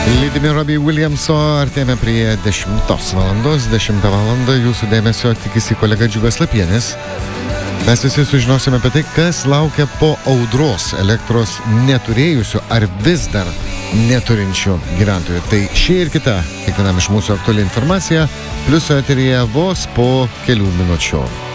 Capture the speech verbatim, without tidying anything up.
Lydimi Robbie Williamso artėjame prie dešimtos valandos. Dešimtą valandą jūsų dėmesio tikisi kolega Džiugas Lapienis. Mes visi sužinosime apie tai, kas laukia po audros elektros neturėjusių ar vis dar neturinčių gyventojų. Tai ši ir kita, kiekvienam iš mūsų aktuali informacija, plius eteryje vos po kelių minučių.